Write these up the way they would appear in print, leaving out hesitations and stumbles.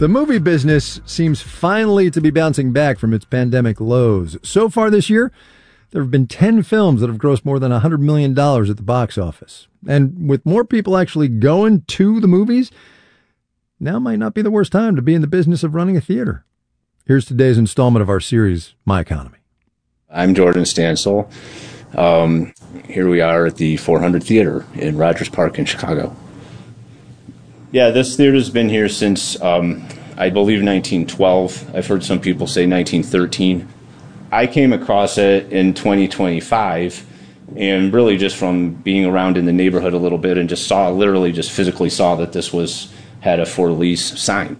The movie business seems finally to be bouncing back from its pandemic lows. So far this year, there have been 10 films that have grossed more than $100 million at the box office. And with more people actually going to the movies, now might not be the worst time to be in the business of running a theater. Here's today's installment of our series, My Economy. I'm Jordan Stansel. Here we are at the 400 Theater in Rogers Park in Chicago. Yeah, this theater's been here since, I believe, 1912. I've heard some people say 1913. I came across it in 2025, and really just from being around in the neighborhood a little bit and just physically saw that this had a for lease sign.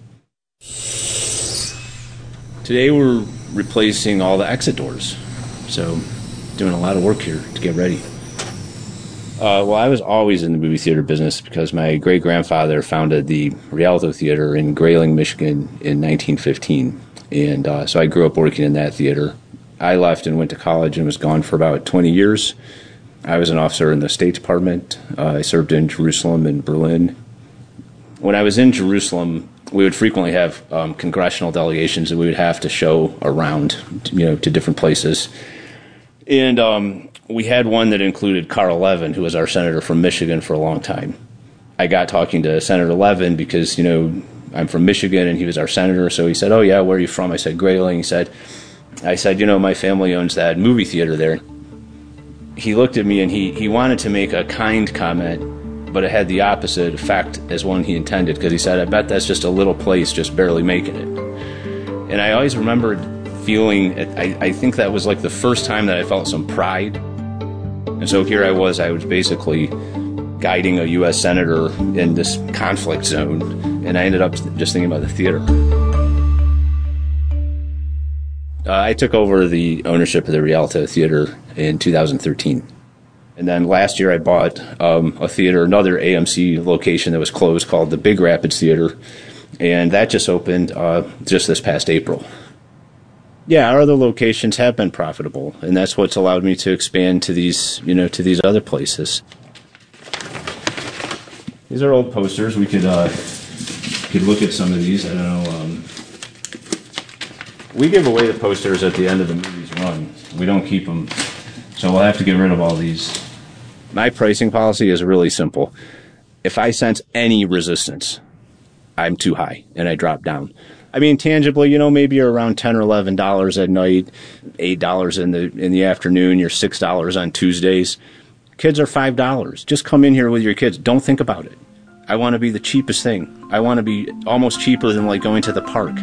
Today we're replacing all the exit doors, so doing a lot of work here to get ready. Well, I was always in the movie theater business because my great-grandfather founded the Rialto Theater in Grayling, Michigan in 1915. And so I grew up working in that theater. I left and went to college and was gone for about 20 years. I was an officer in the State Department. I served in Jerusalem and Berlin. When I was in Jerusalem, we would frequently have congressional delegations that we would have to show around, to different places. And we had one that included Carl Levin, who was our senator from Michigan for a long time. I got talking to Senator Levin because, I'm from Michigan and he was our senator. So he said, "Oh, yeah, where are you from?" I said, "Grayling." I said, "My family owns that movie theater there." He looked at me and he wanted to make a kind comment, but it had the opposite effect as one he intended, because he said, "I bet that's just a little place just barely making it." And I always remembered feeling, I think that was like the first time that I felt some pride. And so here I was basically guiding a U.S. senator in this conflict zone, and I ended up just thinking about the theater. I took over the ownership of the Rialto Theater in 2013. And then last year I bought a theater, another AMC location that was closed called the Big Rapids Theater, and that just opened just this past April. Yeah, our other locations have been profitable, and that's what's allowed me to expand to these other places. These are old posters. We could look at some of these. I don't know. We give away the posters at the end of the movie's run. We don't keep them, so we'll have to get rid of all these. My pricing policy is really simple. If I sense any resistance, I'm too high, and I drop down. I mean, tangibly, maybe you're around $10 or $11 at night, $8 in the afternoon, you're $6 on Tuesdays. Kids are $5. Just come in here with your kids. Don't think about it. I want to be the cheapest thing. I want to be almost cheaper than like going to the park.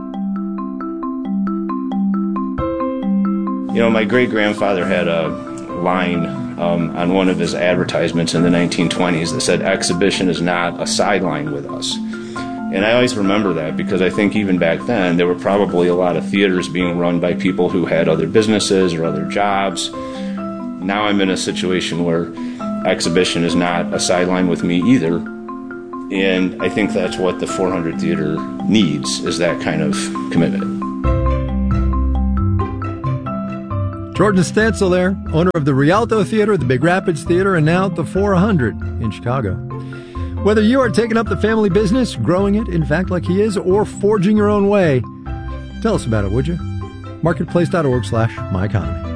My great-grandfather had a line on one of his advertisements in the 1920s that said, "Exhibition is not a sideline with us." And I always remember that because I think even back then there were probably a lot of theaters being run by people who had other businesses or other jobs. Now I'm in a situation where exhibition is not a sideline with me either. And I think that's what the 400 Theater needs, is that kind of commitment. Jordan Stansel there, owner of the Rialto Theater, the Big Rapids Theater, and now the 400 in Chicago. Whether you are taking up the family business, growing it, in fact, like he is, or forging your own way, tell us about it, would you? Marketplace.org/myeconomy.